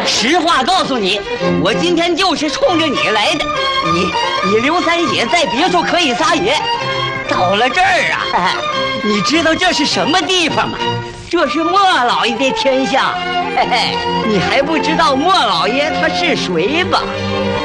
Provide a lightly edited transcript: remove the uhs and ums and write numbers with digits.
实话告诉你，我今天就是冲着你来的。你刘三姐在别处可以撒野，到了这儿啊，你知道这是什么地方吗？这是莫老爷的天下。嘿嘿，你还不知道莫老爷他是谁吧？